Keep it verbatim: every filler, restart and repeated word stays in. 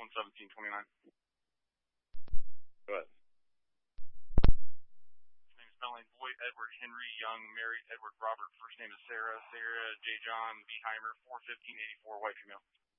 one seventeen twenty-nine. Go ahead. His name is Melanie Boyd, Edward Henry Young, married Edward Robert. First name is Sarah. Sarah J. John B. Heimer, four fifteen eighty-four, white female.